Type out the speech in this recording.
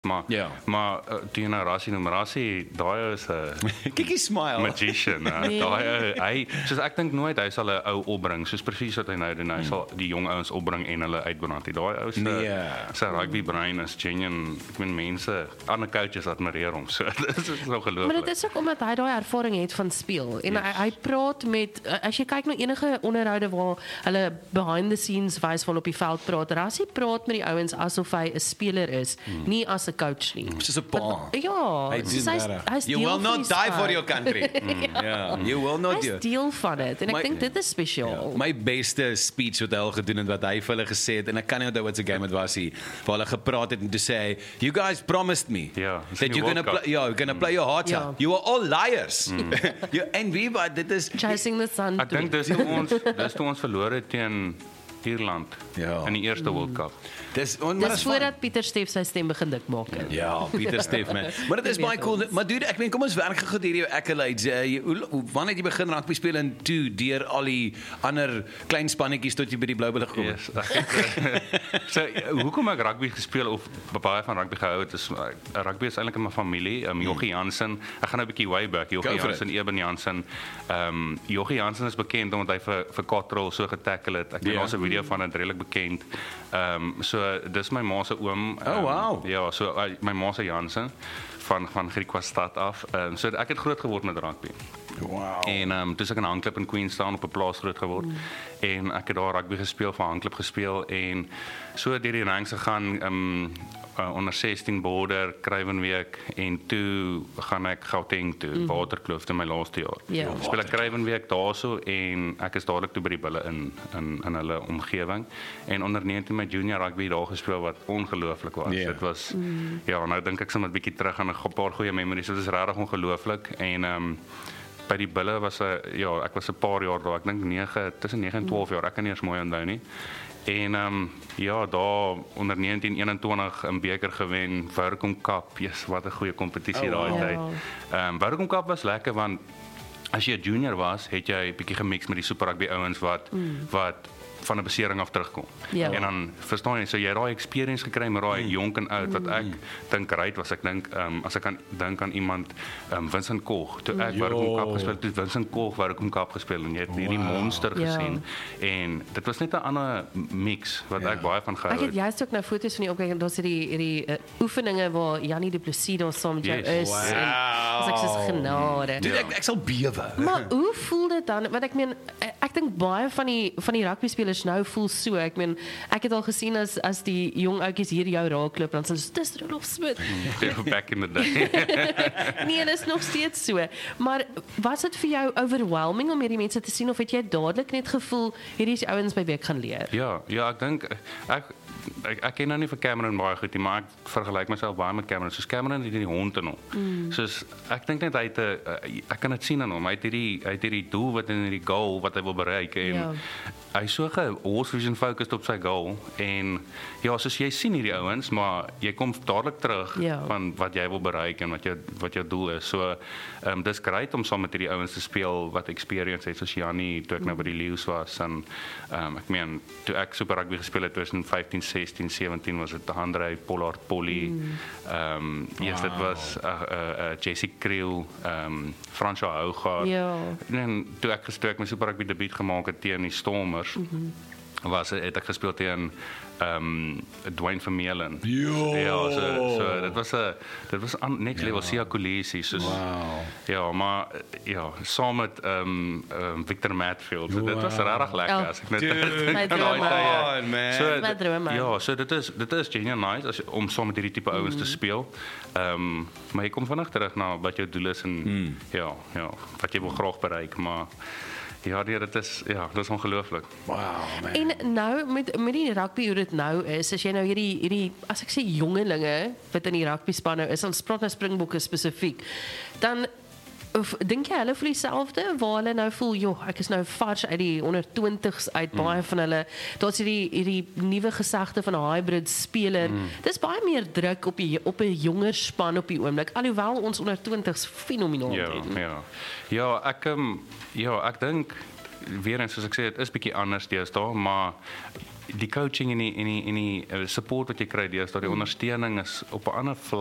maar toe jy nou Rassie noem, Rassie, daai is 'n Kikkie smile. magician, daai hy soos ek dink nooit hy sal 'n ou opbring, soos presies wat hy nou doen, hy sal die jong ouens opbring en hulle uitbrand. Daai ou se rugby brein is genuine. Ek meen mense, ander coaches admireer hom. So dit is ongelooflik. Maar dit is ook omdat hy daai ervaring het van speel en hy praat met, as jy kyk na enige onderhoude waar hulle behind the scenes wys van op die veld praat, Rassie praat met die ouens asof hy 'n speler is, nie as 'n coach nie. Soos 'n pa. Ja, hy's you will not die for your country. You will not do. Hy's deel van dit en ek dink dit is spesiaal. My beste speech wat hy al gedoen het, wat hy vir hulle gesê het, en ek kan nie onthou wat se game dit was hier, waar hulle gepraat het en toe sê hy, you guys promised me that you're gonna play your hearts out. You are all liars. En wie wat dit is chasing the sun. Ek dink dis toe ons verloor het teen Ierland in die eerste World Cup. Dis voordat Pieter Steff sy stem begin dik maak. Ja, Pieter Steff man. Maar dit is baie cool. Maar dude, ek meen kom ons werk gou deur jou accolades. Wanneer het jy begin rugby speel en toe deur al die ander klein spannetjies tot jy by die Blou Bulle gekom het? So hoekom ek rugby gespeel of baie van rugby gehou het is rugby is eintlik in my familie. Jochie Jansen, ek gaan nou 'n bietjie way back. Jochie Jansen, Eben Jansen. Jochie Jansen is bekend omdat hy vir Cottrell so getackle het. Ek ken ons 'n video van dit redelik bekend. So dis my ma se oom. Wow. Ja, so my ma se Jansen van Griekwastad af. So ek het groot geword met rugby. Wow. En toe ek in Hangklip in Queenstown op 'n plaas groot geword en ek het daar rugby gespeel, vir Hangklip gespeel en so deur die ranks gegaan onder 16 border Kruivenweek en toe gaan ek Gauteng toe, Waterkloof in my laaste jaar. Speel ek Kruivenweek daarso en ek is dadelik toe by die Bulle in hulle omgewing en onder 19 my junior rugby daar gespeel wat ongelooflik was. Dit was nou dink ek sommer 'n bietjie terug aan 'n paar goeie memories. Dit is regtig ongelooflik en by die Bulle was ek was 'n paar jaar daar, ek dink tussen 9 en 12 jaar, ek kan nie eens mooi onthou nie. En daar onder 1921 'n beker gewen, Vodacom Cup. Wat 'n goeie kompetisie daai tyd. Vodacom Cup was lekker want as jy 'n junior was, het jy bietjie gemix met die Super Rugby ouens wat van 'n besering af terugkom. En dan verstaan jy, so jy daai experience gekry met daai jonk en oud wat ek dink right was. Ek dink as ek kan dink aan iemand Vincent Koch, toe ek Vodacom Cup gespeel het, Vincent Koch Vodacom Cup gespeel en jy het hierdie monster gesien en dit was net 'n ander mix wat ek baie van gehou het. Ek het juist ook nou foto's van die opkyk en daar's hierdie oefeninge waar Janie Du Plessis daar saam met jou is en as ek soos genade. Ek sal bewe. Maar hoe voel dit dan? Want ek meen ek dink baie van die rugby spelers nou voel so. Ek meen ek het al gesien as die jong ouetjies hier jou raakloop dan sê hulle dis Rudolf Smit. Back in the day. Nee, dit is nog steeds so. Maar was dit vir jou overwhelming om hierdie mense te sien of het jy dadelik net gevoel hierdie is ouens by wie ek gaan leer? Ja, ek dink ek ken nou nie vir Cameron baie goed nie, maar ek vergelyk myself baie met Cameron. Soos Cameron het hierdie hond in hom. Soos ek dink net hy het ek kan dit sien aan hom. Hy het hierdie doel wat in hierdie goal wat hy wil bereik en hy so horse vision focused op sy goal en soos jy sien hierdie ouens, maar jy kom dadelik terug van wat jy wil bereik en wat jou doel is. So dis great om saam met hierdie ouens te speel wat experience het soos Jannie toe ek nou by die Leeu's was en ek meen toe ek Super Rugby gespeel het tussen 15, 16, 17 was dit Andre Pollard Polly. Dit was Jesse Kriel, François Hougaard. En toe ek my Super Rugby debuut gemaak het teen die Stormers. Het ek gespeel teen Dwayne Vermeulen. So dit was next level Sia Kolisi soos maar saam met Victor Matfield. So dit was regtig lekker as ek net so dit is genuine nice om saam met hierdie tipe ouens te speel. Maar jy kom vinnig terug na wat jou doel is en wat jy wil graag bereik, maar dit is ongelooflik. Wow, man. En nou met die rugby hoe dit nou is, as jy nou hierdie as ek sê jongelinge wat in die rugby span nou is, ons praat nou Springbokke spesifiek, dan of dink jy hulle voel dieselfde waar hulle nou voel, ek is nou vars uit die onder 20s uit, baie van hulle, daar's hierdie nuwe gesegde van 'n hybrid speler. Dis baie meer druk op 'n jonger span op die oomblik, alhoewel ons onder 20s fenomenaal het. Ek dink weer eens soos ek sê, dit is bietjie anders deesdae, maar die coaching en die support wat jy kry, die ondersteuning is op 'n ander vlak